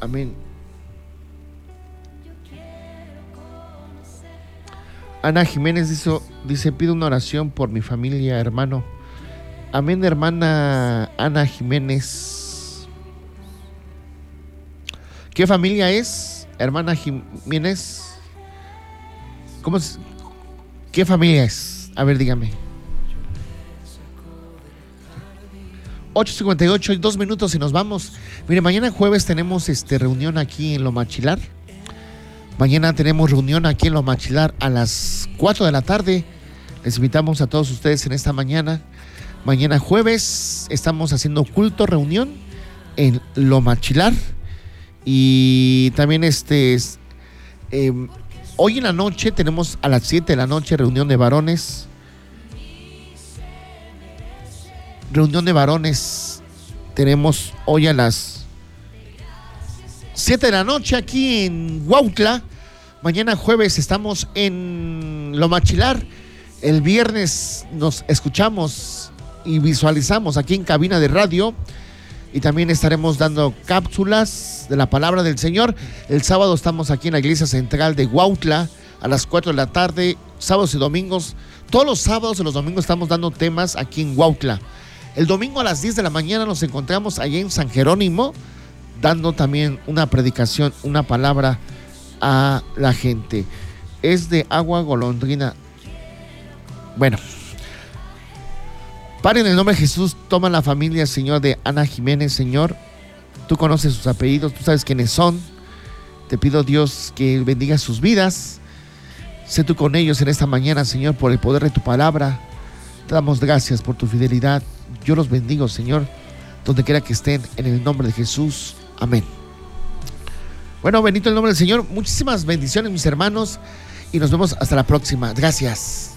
Amén. Ana Jiménez dice, pido una oración por mi familia, hermano. Amén, hermana Ana Jiménez. ¿Qué familia es, hermana Jiménez? ¿Qué familia es? A ver, dígame. 8:58, 2 minutos y nos vamos. Mire, mañana jueves tenemos reunión aquí en Lo Machilar. Mañana tenemos reunión aquí en Lo Machilar a las 4 de la tarde. Les invitamos a todos ustedes en esta mañana. Mañana jueves estamos haciendo culto, reunión en Lo Machilar. Y también hoy en la noche tenemos a las 7 de la noche reunión de varones. Reunión de varones tenemos hoy a las 7 de la noche aquí en Huautla. Mañana jueves estamos en Lo Machilar. El viernes nos escuchamos y visualizamos aquí en cabina de radio. Y también estaremos dando cápsulas de la palabra del Señor. El sábado estamos aquí en la iglesia central de Huautla a las 4 de la tarde, sábados y domingos. Todos los sábados y los domingos estamos dando temas aquí en Huautla. El domingo a las 10 de la mañana nos encontramos allá en San Jerónimo, dando también una predicación, una palabra a la gente. Es de Agua Golondrina. Bueno, Padre, en el nombre de Jesús, toma la familia, Señor, de Ana Jiménez, Señor. Tú conoces sus apellidos, tú sabes quiénes son. Te pido, Dios, que bendiga sus vidas. Sé tú con ellos en esta mañana, Señor, por el poder de tu palabra. Te damos gracias por tu fidelidad. Yo los bendigo, Señor, donde quiera que estén, en el nombre de Jesús. Amén. Bueno, bendito el nombre del Señor. Muchísimas bendiciones, mis hermanos, y nos vemos hasta la próxima. Gracias.